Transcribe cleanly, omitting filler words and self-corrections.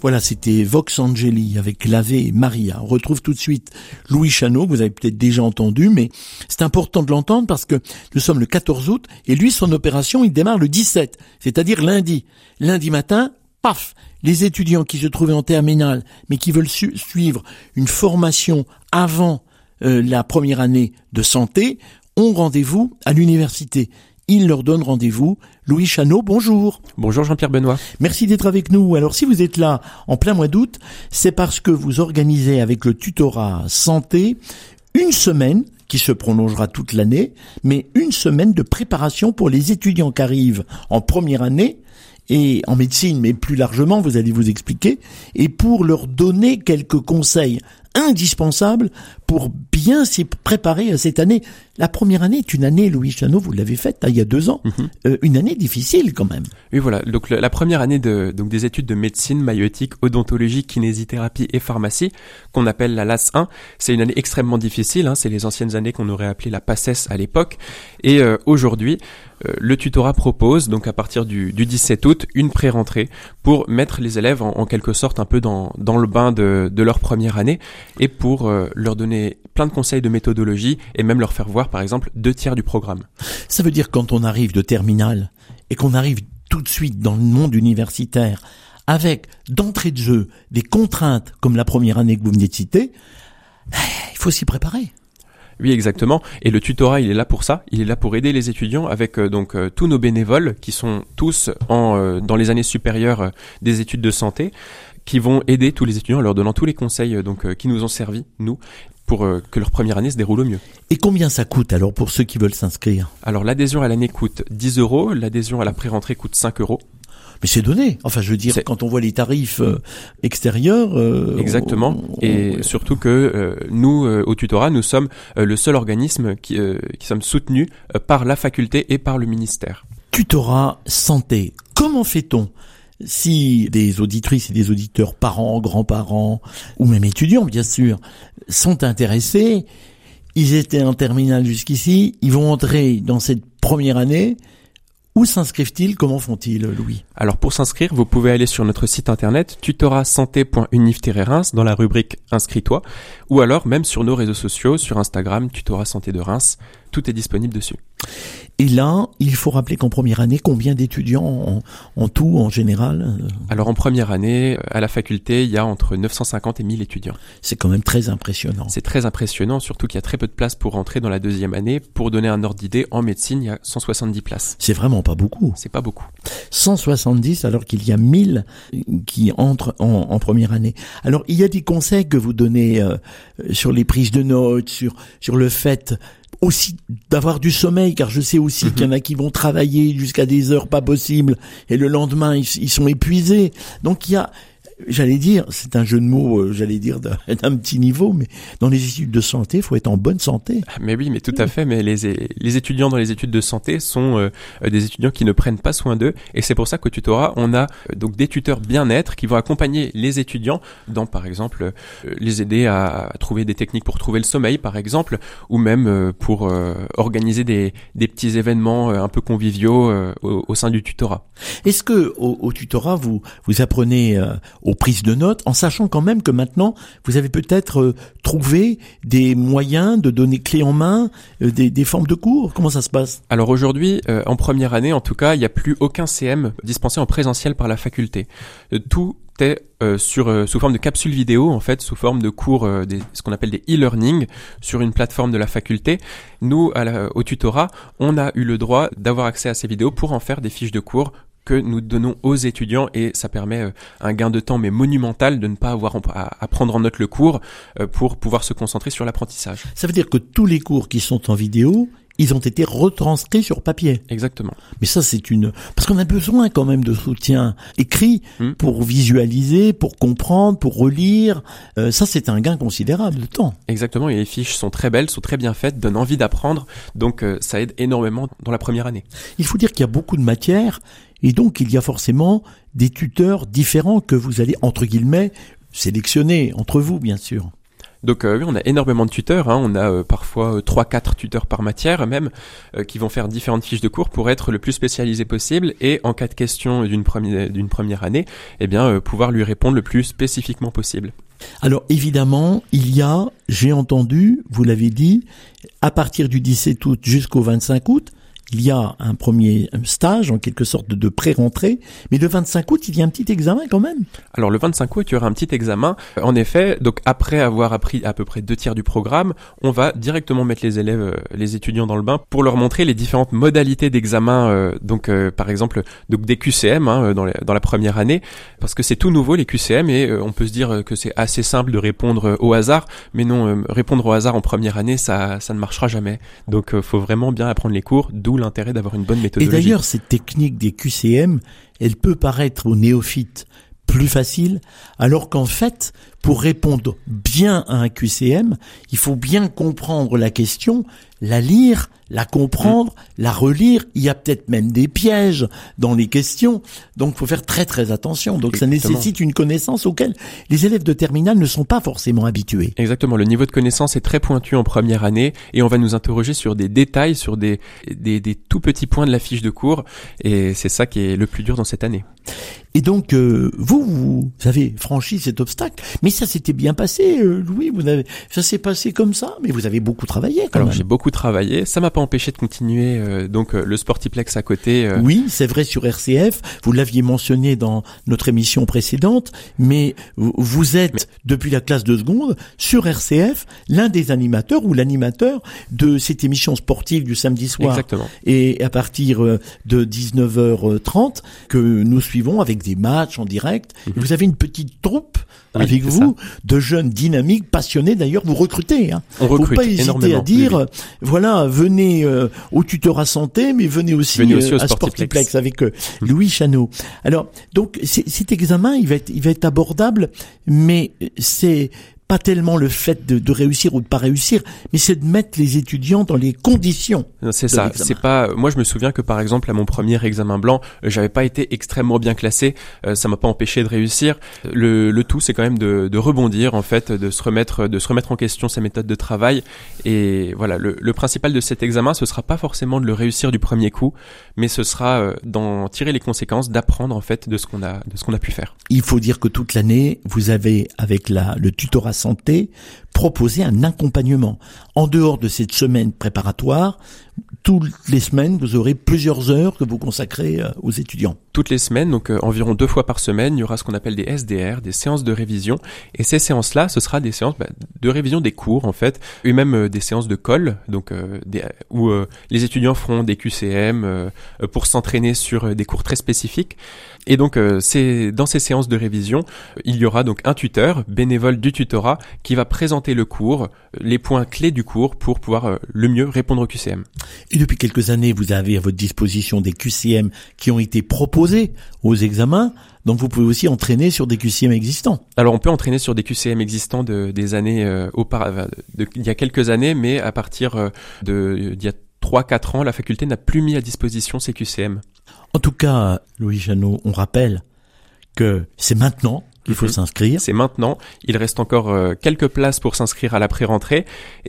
Voilà, c'était Vox Angeli avec l'Ave Maria. On retrouve tout de suite Louis Chanot, que vous avez peut-être déjà entendu, mais c'est important de l'entendre parce que nous sommes le 14 août et lui, son opération, il démarre le 17, c'est-à-dire lundi. Lundi matin, paf, les étudiants qui se trouvaient en terminale, mais qui veulent suivre une formation avant la première année de santé, ont rendez-vous à l'université. Il leur donne rendez-vous. Louis Chanot, bonjour. Bonjour Jean-Pierre Benoît. Merci d'être avec nous. Alors si vous êtes là en plein mois d'août, c'est parce que vous organisez avec le tutorat santé une semaine qui se prolongera toute l'année, mais une semaine de préparation pour les étudiants qui arrivent en première année et en médecine, mais plus largement, vous allez vous expliquer, et pour leur donner quelques conseils indispensables pour bien s'y préparer à cette année. La première année est une année, Louis Chanot, vous l'avez faite il y a 2 ans, une année difficile quand même. Oui, voilà. Donc la première année donc des études de médecine, maïeutique, odontologie, kinésithérapie et pharmacie, qu'on appelle la LAS 1, c'est une année extrêmement difficile. C'est les anciennes années qu'on aurait appelées la PACES à l'époque. Et aujourd'hui, le tutorat propose, donc à partir du 17 août, une pré-rentrée pour mettre les élèves en quelque sorte un peu dans le bain de leur première année et pour leur donner plein de conseils de méthodologie et même leur faire voir, par exemple, 2/3 du programme. Ça veut dire quand on arrive de terminale et qu'on arrive tout de suite dans le monde universitaire avec, d'entrée de jeu, des contraintes comme la première année que vous venez de citer, il faut s'y préparer. Oui, exactement. Et le tutorat, il est là pour ça. Il est là pour aider les étudiants avec tous nos bénévoles qui sont tous dans les années supérieures des études de santé, qui vont aider tous les étudiants en leur donnant tous les conseils qui nous ont servi, nous, pour que leur première année se déroule au mieux. Et combien ça coûte alors pour ceux qui veulent s'inscrire ? Alors l'adhésion à l'année coûte 10 €, l'adhésion à la pré-rentrée coûte 5 €. Mais c'est donné. Enfin, je veux dire, quand on voit les tarifs extérieurs... Exactement. Et surtout que nous, au tutorat, nous sommes le seul organisme qui sommes soutenus par la faculté et par le ministère. Tutorat santé. Comment fait-on si des auditrices et des auditeurs, parents, grands-parents, ou même étudiants, bien sûr, sont intéressés, ils étaient en terminale jusqu'ici, ils vont entrer dans cette première année. Où s'inscrivent-ils ? Comment font-ils, Louis ? Alors pour s'inscrire, vous pouvez aller sur notre site internet tutoratsanté.unif-reims dans la rubrique Inscris-toi ou alors même sur nos réseaux sociaux, sur Instagram, Tutorat Santé de Reims, tout est disponible dessus. Et là, il faut rappeler qu'en première année, combien d'étudiants en tout, en général ? Alors en première année, à la faculté, il y a entre 950 et 1000 étudiants. C'est quand même très impressionnant. C'est très impressionnant, surtout qu'il y a très peu de places pour rentrer dans la deuxième année. Pour donner un ordre d'idée, en médecine, il y a 170 places. C'est vraiment pas beaucoup. C'est pas beaucoup. 170 alors qu'il y a 1000 qui entrent en première année. Alors, il y a des conseils que vous donnez sur les prises de notes, sur le fait aussi d'avoir du sommeil, car je sais aussi qu'il y en a qui vont travailler jusqu'à des heures pas possibles et le lendemain ils sont épuisés. Donc il y a, j'allais dire, c'est un jeu de mots, j'allais dire d'un petit niveau, mais dans les études de santé, il faut être en bonne santé. Mais oui, mais tout à fait. Mais les étudiants dans les études de santé sont des étudiants qui ne prennent pas soin d'eux, et c'est pour ça qu'au tutorat, on a donc des tuteurs bien-être qui vont accompagner les étudiants dans, par exemple, les aider à trouver des techniques pour trouver le sommeil, par exemple, ou même pour organiser des petits événements un peu conviviaux au sein du tutorat. Est-ce que au tutorat, vous apprenez aux prises de notes, en sachant quand même que maintenant, vous avez peut-être trouvé des moyens de donner clé en main des formes de cours ? Comment ça se passe ? Alors aujourd'hui, en première année, en tout cas, il n'y a plus aucun CM dispensé en présentiel par la faculté. Tout est sous forme de capsules vidéo, en fait, sous forme de cours, ce qu'on appelle des e-learning, sur une plateforme de la faculté. Nous, au tutorat, on a eu le droit d'avoir accès à ces vidéos pour en faire des fiches de cours que nous donnons aux étudiants, et ça permet un gain de temps mais monumental de ne pas avoir à prendre en note le cours pour pouvoir se concentrer sur l'apprentissage. Ça veut dire que tous les cours qui sont en vidéo, ils ont été retranscrits sur papier. Exactement. Mais ça, parce qu'on a besoin quand même de soutien écrit pour visualiser, pour comprendre, pour relire. Ça, c'est un gain considérable de temps. Exactement, et les fiches sont très belles, sont très bien faites, donnent envie d'apprendre, donc ça aide énormément dans la première année. Il faut dire qu'il y a beaucoup de matières, et donc il y a forcément des tuteurs différents que vous allez, entre guillemets, sélectionner entre vous, bien sûr. Donc oui, on a énormément de tuteurs, on a parfois 3-4 tuteurs par matière même, qui vont faire différentes fiches de cours pour être le plus spécialisé possible et en cas de question d'une première année, pouvoir lui répondre le plus spécifiquement possible. Alors évidemment, il y a, j'ai entendu, vous l'avez dit, à partir du 17 août jusqu'au 25 août, il y a un premier stage, en quelque sorte de pré-rentrée, mais le 25 août, il y a un petit examen quand même. Alors le 25 août, il y aura un petit examen. En effet, donc après avoir appris à peu près 2/3 du programme, on va directement mettre les étudiants dans le bain pour leur montrer les différentes modalités d'examen. Par exemple, donc des QCM dans la première année, parce que c'est tout nouveau les QCM et on peut se dire que c'est assez simple de répondre au hasard, mais non, répondre au hasard en première année, ça ne marchera jamais. Donc faut vraiment bien apprendre les cours, d'où l'intérêt d'avoir une bonne méthodologie. Et d'ailleurs, cette technique des QCM, elle peut paraître aux néophytes plus facile, alors qu'en fait, pour répondre bien à un QCM, il faut bien comprendre la question, la lire, la comprendre, la relire. Il y a peut-être même des pièges dans les questions, donc il faut faire très très attention. Donc Exactement. Ça nécessite une connaissance auquel les élèves de terminale ne sont pas forcément habitués. Exactement, le niveau de connaissance est très pointu en première année et on va nous interroger sur des détails, sur des tout petits points de la fiche de cours et c'est ça qui est le plus dur dans cette année. Et donc, vous avez franchi cet obstacle, mais ça s'était bien passé, Louis, ça s'est passé comme ça, mais vous avez beaucoup travaillé quand même. Alors j'ai beaucoup travaillé, ça m'a pas empêché de continuer le Sportiplex à côté. Oui, c'est vrai sur RCF, vous l'aviez mentionné dans notre émission précédente, mais vous êtes, depuis la classe de seconde, sur RCF, l'un des animateurs ou l'animateur de cette émission sportive du samedi soir. Exactement. Et à partir de 19h30, que nous suivons avec des matchs en direct. Vous avez une petite troupe avec vous, de jeunes dynamiques, passionnés d'ailleurs, vous recrutez. On recrute. Faut pas hésiter à dire, voilà, venez au tutorat santé, mais venez aussi à Sportiplex avec Louis Chano. Alors, donc, cet examen, il va être abordable, mais c'est pas tellement le fait de réussir ou de pas réussir, mais c'est de mettre les étudiants dans les conditions. C'est ça. L'examen. C'est pas. Moi, je me souviens que par exemple à mon premier examen blanc, j'avais pas été extrêmement bien classé. Ça m'a pas empêché de réussir. Le tout, c'est quand même de rebondir en fait, de se remettre en question sa méthode de travail. Et voilà, le principal de cet examen, ce sera pas forcément de le réussir du premier coup, mais ce sera d'en tirer les conséquences, d'apprendre en fait de ce qu'on a pu faire. Il faut dire que toute l'année, vous avez avec le tutorat santé proposé un accompagnement. En dehors de cette semaine préparatoire, toutes les semaines, vous aurez plusieurs heures que vous consacrez aux étudiants. Toutes les semaines, donc environ 2 fois par semaine, il y aura ce qu'on appelle des SDR, des séances de révision. Et ces séances-là, ce sera des séances de révision des cours en fait, et même des séances de colle, donc où les étudiants feront des QCM pour s'entraîner sur des cours très spécifiques. Et donc c'est dans ces séances de révision, il y aura donc un tuteur bénévole du tutorat qui va présenter le cours, les points clés du cours pour pouvoir le mieux répondre au QCM. Et depuis quelques années, vous avez à votre disposition des QCM qui ont été proposés aux examens, donc vous pouvez aussi entraîner sur des QCM existants. Alors on peut entraîner sur des QCM existants des années auparavant, il y a quelques années, mais à partir d'il y a 3-4 ans, la faculté n'a plus mis à disposition ces QCM. En tout cas, Louis Chano, on rappelle que c'est maintenant qu'il faut s'inscrire. C'est maintenant. Il reste encore quelques places pour s'inscrire à la pré-rentrée.